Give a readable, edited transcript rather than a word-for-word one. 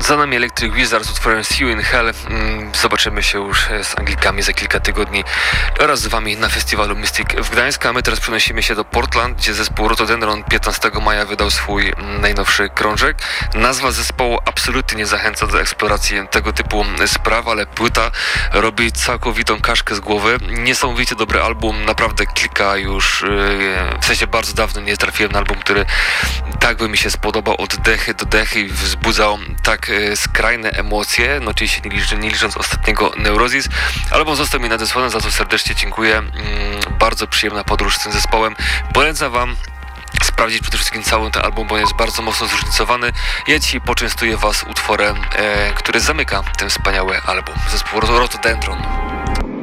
Za nami Electric Wizard z utworem See You in Hell. Zobaczymy się już z Anglikami za kilka tygodni oraz z wami na festiwalu Mystic w Gdańsku. A my teraz przenosimy się do Portland, gdzie zespół Rotodendron 15 maja wydał swój najnowszy krążek. Nazwa zespołu absolutnie nie zachęca do eksploracji tego typu spraw, ale płyta robi całkowitą kaszkę z głowy. Niesamowicie dobry album, naprawdę kilka już, w sensie bardzo dawno nie trafiłem na album, który tak by mi się spodobał od dechy do dechy i wzbudzał tak skrajne emocje, no oczywiście nie licząc ostatniego Neurosis. Album został mi nadesłany, za co serdecznie dziękuję. Bardzo przyjemna podróż z tym zespołem. Polecam wam sprawdzić przede wszystkim cały ten album, bo on jest bardzo mocno zróżnicowany. Ja dzisiaj poczęstuję was utworem, który zamyka ten wspaniały album. Zespół Rotodendron.